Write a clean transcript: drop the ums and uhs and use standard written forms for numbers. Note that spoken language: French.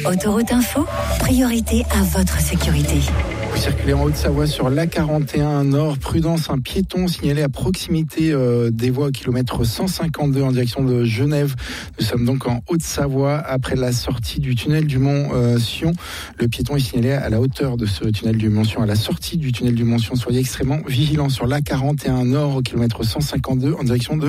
Autoroute Info, priorité à votre sécurité. Vous circulez en Haute-Savoie sur l'A41 Nord. Prudence, un piéton signalé à proximité des voies au kilomètre 152 en direction de Genève. Nous sommes donc en Haute-Savoie après la sortie du tunnel du Mont-Sion. Le piéton est signalé à la hauteur de ce tunnel du Mont-Sion, à la sortie du tunnel du Mont-Sion. Soyez extrêmement vigilants sur l'A41 Nord au kilomètre 152 en direction de